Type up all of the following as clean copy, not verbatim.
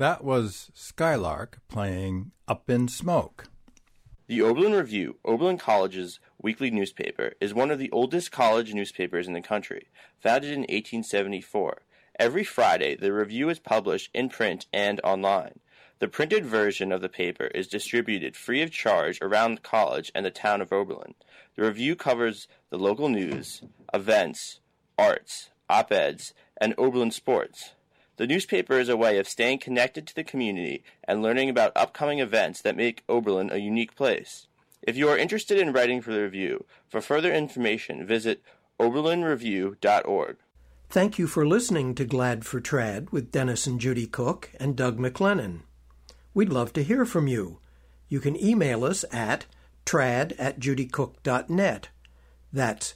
That was Skylark playing Up in Smoke. The Oberlin Review, Oberlin College's weekly newspaper, is one of the oldest college newspapers in the country, founded in 1874. Every Friday, the review is published in print and online. The printed version of the paper is distributed free of charge around the college and the town of Oberlin. The review covers the local news, events, arts, op-eds, and Oberlin sports. The newspaper is a way of staying connected to the community and learning about upcoming events that make Oberlin a unique place. If you are interested in writing for the review, for further information, visit oberlinreview.org. Thank you for listening to Glad for Trad with Dennis and Judy Cook and Doug McLennan. We'd love to hear from you. You can email us at trad@judycook.net. That's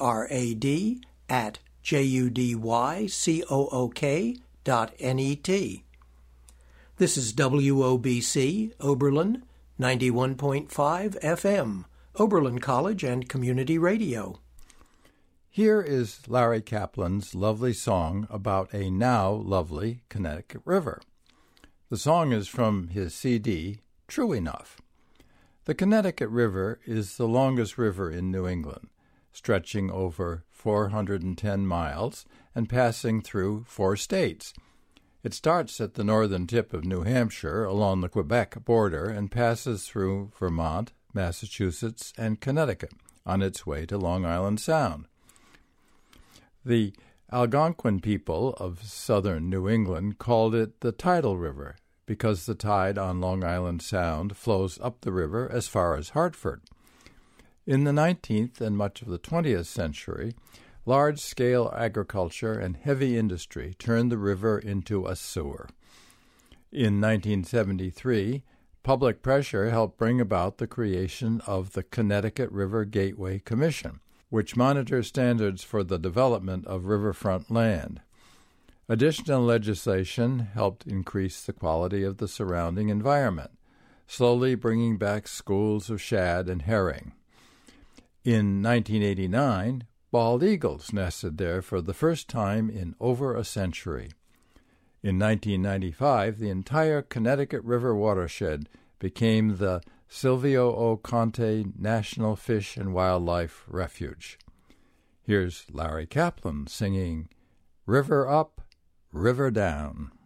trad@judycook.net. This is WOBC, Oberlin, 91.5 FM, Oberlin College and Community Radio. Here is Larry Kaplan's lovely song about a now lovely Connecticut River. The song is from his CD, True Enough. The Connecticut River is the longest river in New England, stretching over 410 miles and passing through 4 states. It starts at the northern tip of New Hampshire along the Quebec border and passes through Vermont, Massachusetts, and Connecticut on its way to Long Island Sound. The Algonquin people of southern New England called it the Tidal River because the tide on Long Island Sound flows up the river as far as Hartford. In the 19th and much of the 20th century, large-scale agriculture and heavy industry turned the river into a sewer. In 1973, public pressure helped bring about the creation of the Connecticut River Gateway Commission, which monitors standards for the development of riverfront land. Additional legislation helped increase the quality of the surrounding environment, slowly bringing back schools of shad and herring. In 1989, bald eagles nested there for the first time in over a century. In 1995, the entire Connecticut River watershed became the Silvio O. Conte National Fish and Wildlife Refuge. Here's Larry Kaplan singing River Up, River Down.